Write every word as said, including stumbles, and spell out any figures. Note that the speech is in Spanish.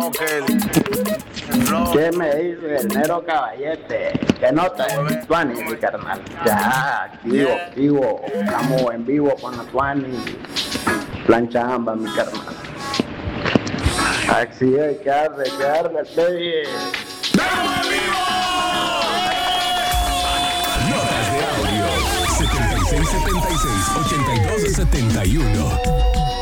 Ok. Flow. ¿Qué me dice el Nero Caballete? ¿Qué nota es Tuani, mi carnal? Ya, activo, Yeah. activo. Estamos en vivo con la Tuani. Plancha ambas, mi carnal. Así es, que arde, que arde el baby. Notas de audio setenta y seis setenta y seis ochenta y dos setenta y uno.